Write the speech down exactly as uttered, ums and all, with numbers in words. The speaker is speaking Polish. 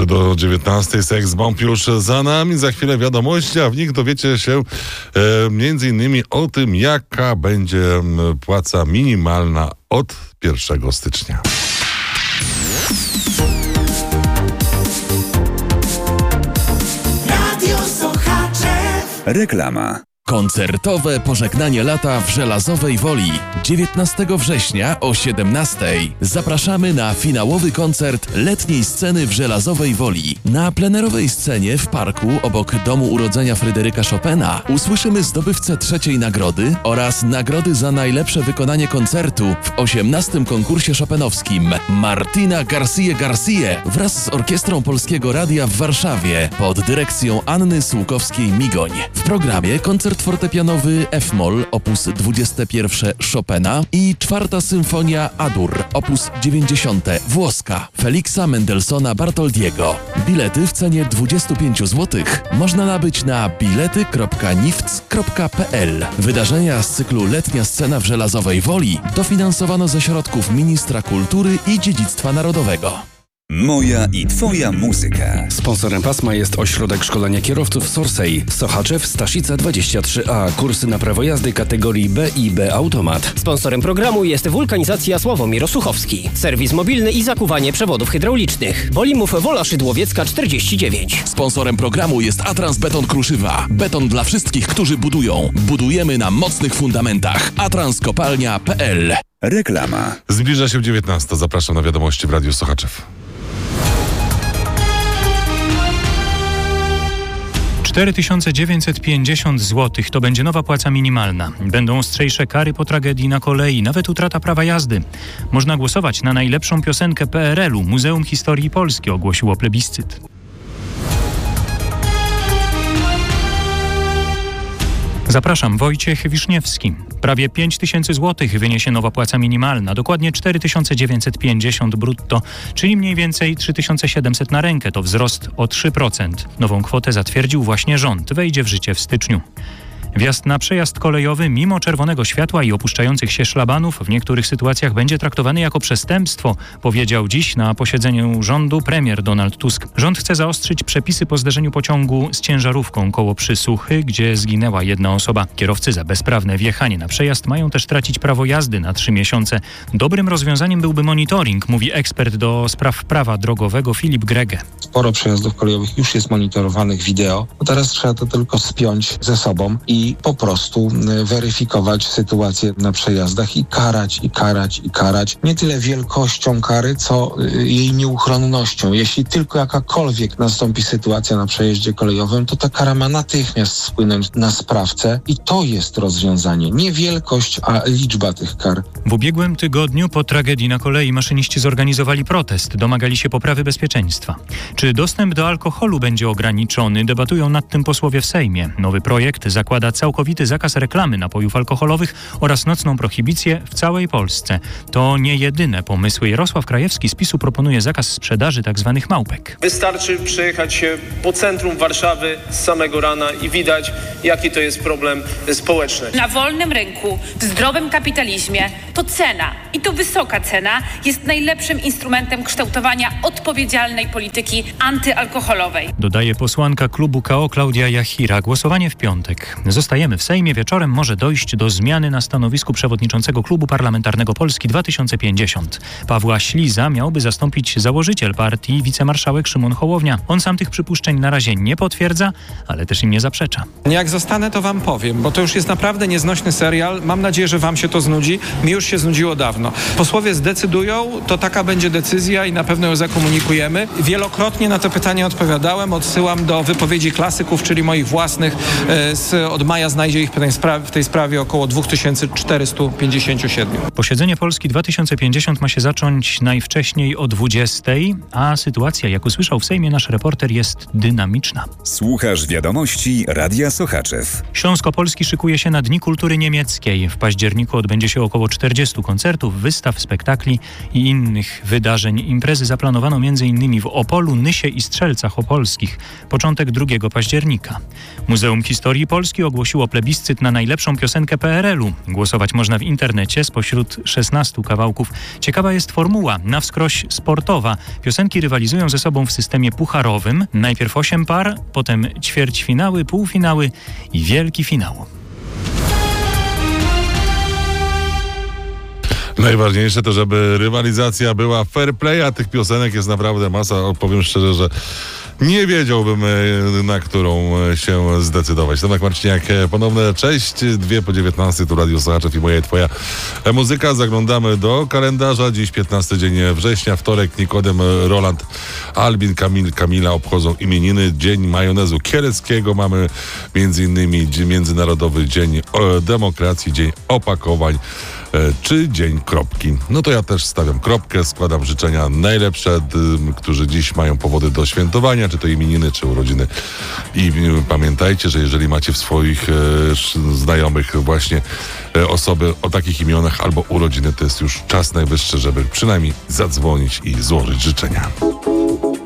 do dziewiętnastej. Seks Bomb już za nami. Za chwilę wiadomości, a w nich dowiecie się e, między innymi o tym, jaka będzie płaca minimalna od pierwszego stycznia. Reklama. Koncertowe pożegnanie lata w Żelazowej Woli. dziewiętnastego września o siedemnastej. Zapraszamy na finałowy koncert letniej sceny w Żelazowej Woli. Na plenerowej scenie w parku obok Domu Urodzenia Fryderyka Chopina usłyszymy zdobywcę trzeciej nagrody oraz nagrody za najlepsze wykonanie koncertu w osiemnastym konkursie chopinowskim Martina García García wraz z Orkiestrą Polskiego Radia w Warszawie pod dyrekcją Anny Słukowskiej-Migoń. W programie koncert fortepianowy F-moll op. dwadzieścia jeden Chopina i czwarta symfonia A-dur op. dziewięćdziesiąt włoska Feliksa Mendelssohna Bartoldiego. Bilety w cenie dwadzieścia pięć złotych można nabyć na bilety kropka nifc kropka p l. Wydarzenia z cyklu Letnia Scena w Żelazowej Woli dofinansowano ze środków Ministra Kultury i Dziedzictwa Narodowego. Moja i Twoja muzyka. Sponsorem pasma jest Ośrodek Szkolenia Kierowców Sorsej. Sochaczew, Staszica dwadzieścia trzy a. Kursy na prawo jazdy kategorii B i B Automat. Sponsorem programu jest Wulkanizacja Sławomir Osuchowski. Serwis mobilny i zakuwanie przewodów hydraulicznych. Bolimów Wola Szydłowiecka czterdzieści dziewięć. Sponsorem programu jest Atrans Beton Kruszywa. Beton dla wszystkich, którzy budują. Budujemy na mocnych fundamentach. atrans kopalnia kropka p l. Reklama. Zbliża się dziewiętnasta. Zapraszam na wiadomości w Radiu Sochaczew. cztery tysiące dziewięćset pięćdziesiąt złotych to będzie nowa płaca minimalna. Będą ostrzejsze kary po tragedii na kolei, nawet utrata prawa jazdy. Można głosować na najlepszą piosenkę P R L u. Muzeum Historii Polski ogłosiło plebiscyt. Zapraszam, Wojciech Wiszniewski. Prawie pięć tysięcy złotych wyniesie nowa płaca minimalna, dokładnie cztery tysiące dziewięćset pięćdziesiąt brutto, czyli mniej więcej trzy tysiące siedemset na rękę, to wzrost o trzy procent. Nową kwotę zatwierdził właśnie rząd, wejdzie w życie w styczniu. Wjazd na przejazd kolejowy mimo czerwonego światła i opuszczających się szlabanów w niektórych sytuacjach będzie traktowany jako przestępstwo, powiedział dziś na posiedzeniu rządu premier Donald Tusk. Rząd chce zaostrzyć przepisy po zderzeniu pociągu z ciężarówką koło Przysuchy, gdzie zginęła jedna osoba. Kierowcy za bezprawne wjechanie na przejazd mają też tracić prawo jazdy na trzy miesiące. Dobrym rozwiązaniem byłby monitoring, mówi ekspert do spraw prawa drogowego Filip Grege. Sporo przejazdów kolejowych już jest monitorowanych wideo. No teraz trzeba to tylko spiąć ze sobą i po prostu weryfikować sytuację na przejazdach i karać, i karać, i karać. Nie tyle wielkością kary, co jej nieuchronnością. Jeśli tylko jakakolwiek nastąpi sytuacja na przejeździe kolejowym, to ta kara ma natychmiast spłynąć na sprawcę i to jest rozwiązanie. Nie wielkość, a liczba tych kar. W ubiegłym tygodniu po tragedii na kolei maszyniści zorganizowali protest. Domagali się poprawy bezpieczeństwa. Czy dostęp do alkoholu będzie ograniczony? Debatują nad tym posłowie w Sejmie. Nowy projekt zakłada całkowity zakaz reklamy napojów alkoholowych oraz nocną prohibicję w całej Polsce. To nie jedyne pomysły. Jarosław Krajewski z PiSu proponuje zakaz sprzedaży tzw. małpek. Wystarczy przejechać się po centrum Warszawy z samego rana i widać, jaki to jest problem społeczny. Na wolnym rynku, w zdrowym kapitalizmie to cena, i to wysoka cena, jest najlepszym instrumentem kształtowania odpowiedzialnej polityki antyalkoholowej. Dodaje posłanka klubu K O Klaudia Jachira. Głosowanie w piątek. Zostajemy w Sejmie. Wieczorem może dojść do zmiany na stanowisku przewodniczącego Klubu Parlamentarnego Polski dwa tysiące pięćdziesiąt. Pawła Śliza miałby zastąpić założyciel partii, wicemarszałek Szymon Hołownia. On sam tych przypuszczeń na razie nie potwierdza, ale też im nie zaprzecza. Jak zostanę, to wam powiem, bo to już jest naprawdę nieznośny serial. Mam nadzieję, że wam się to znudzi. Mi już się znudziło dawno. Posłowie zdecydują, to taka będzie decyzja i na pewno ją zakomunikujemy. Wielokrotnie na to pytanie odpowiadałem. Odsyłam do wypowiedzi klasyków, czyli moich własnych. Z, od maja znajdzie ich w tej sprawie, w tej sprawie około dwa tysiące czterysta pięćdziesiąt siedem. Posiedzenie Polski dwa tysiące pięćdziesiąt ma się zacząć najwcześniej o dwudziestej, a sytuacja, jak usłyszał w Sejmie nasz reporter, jest dynamiczna. Słuchasz wiadomości Radia Sochaczew. Śląsko-Polski szykuje się na Dni Kultury Niemieckiej. W październiku odbędzie się około czterdziestu koncertów, wystaw, spektakli i innych wydarzeń. Imprezy zaplanowano m.in. w Opolu, Nysie i Strzelcach Opolskich. Początek drugiego października. Muzeum Historii Polski ogłosiło ogłosiło plebiscyt na najlepszą piosenkę P R L-u. Głosować można w internecie spośród szesnastu kawałków. Ciekawa jest formuła, na wskroś sportowa. Piosenki rywalizują ze sobą w systemie pucharowym. Najpierw osiem par, potem ćwierćfinały, półfinały i wielki finał. Najważniejsze to, żeby rywalizacja była fair play, a tych piosenek jest naprawdę masa. Powiem szczerze, że nie wiedziałbym, na którą się zdecydować. Tomek Marciniak, ponowne cześć. Dwie po dziewiętnastej, tu Radio Sochaczew i moja i twoja muzyka. Zaglądamy do kalendarza. Dziś piętnasty dzień września, wtorek. Nikodem, Roland, Albin, Kamil, Kamila obchodzą imieniny. Dzień majonezu kieleckiego. Mamy między innymi Międzynarodowy Dzień Demokracji, Dzień Opakowań czy Dzień Kropki. No to ja też stawiam kropkę, składam życzenia najlepsze, którzy dziś mają powody do świętowania, czy to imieniny, czy urodziny. I pamiętajcie, że jeżeli macie w swoich e, znajomych właśnie e, osoby o takich imionach albo urodziny, to jest już czas najwyższy, żeby przynajmniej zadzwonić i złożyć życzenia.